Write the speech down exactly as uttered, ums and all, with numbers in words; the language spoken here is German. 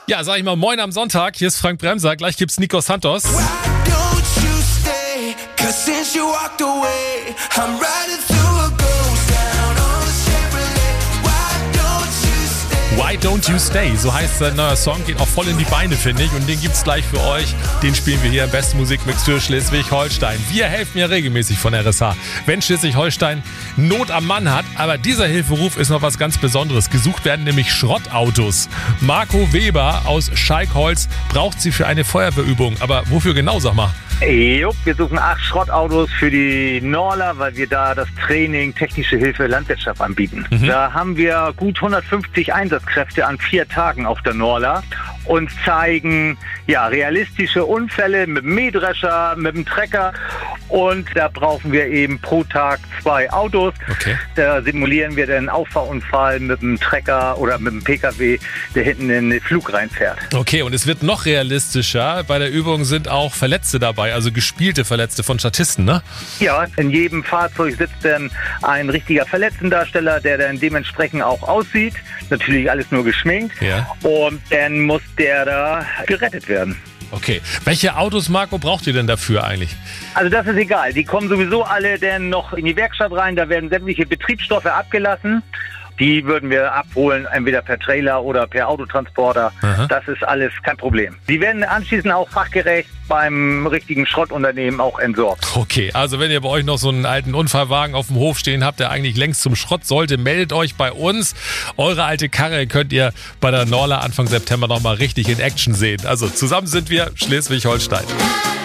Ja, sag ich mal, moin am Sonntag. Hier ist Frank Bremser. Gleich gibt's Nico Santos. Why don't you stay? 'Cause since you walked away, I'm riding through a ghost town on a Chevrolet. Why don't you stay? Why Don't You Stay? So heißt sein neuer Song. Geht auch voll in die Beine, finde ich. Und den gibt's gleich für euch. Den spielen wir hier im besten Musikmix für Schleswig-Holstein. Wir helfen ja regelmäßig von R S H, wenn Schleswig-Holstein Not am Mann hat. Aber dieser Hilferuf ist noch was ganz Besonderes. Gesucht werden nämlich Schrottautos. Marco Weber aus Schalkholz braucht sie für eine Feuerwehrübung. Aber wofür genau, sag mal? Jo, wir suchen acht Schrottautos für die Norla, weil wir da das Training Technische Hilfe Landwirtschaft anbieten. Mhm. Da haben wir gut hundertfünfzig Einsatzkräfte an vier Tagen auf der Norla und zeigen ja realistische Unfälle mit dem Mähdrescher, mit dem Trecker. Und da brauchen wir eben pro Tag zwei Autos. Okay. Da simulieren wir den Auffahrunfall mit dem Trecker oder mit dem P K W, der hinten in den Flug reinfährt. Okay, und es wird noch realistischer. Bei der Übung sind auch Verletzte dabei, also gespielte Verletzte von Statisten, ne? Ja, in jedem Fahrzeug sitzt dann ein richtiger Verletztendarsteller, der dann dementsprechend auch aussieht. Natürlich alles nur geschminkt. Ja. Und dann muss der da gerettet werden. Okay. Welche Autos, Marco, braucht ihr denn dafür eigentlich? Also das ist egal. Die kommen sowieso alle dann noch in die Werkstatt rein. Da werden sämtliche Betriebsstoffe abgelassen. Die würden wir abholen, entweder per Trailer oder per Autotransporter. Aha. Das ist alles kein Problem. Die werden anschließend auch fachgerecht beim richtigen Schrottunternehmen auch entsorgt. Okay, also wenn ihr bei euch noch so einen alten Unfallwagen auf dem Hof stehen habt, der eigentlich längst zum Schrott sollte, meldet euch bei uns. Eure alte Karre könnt ihr bei der Norla Anfang September nochmal richtig in Action sehen. Also zusammen sind wir Schleswig-Holstein.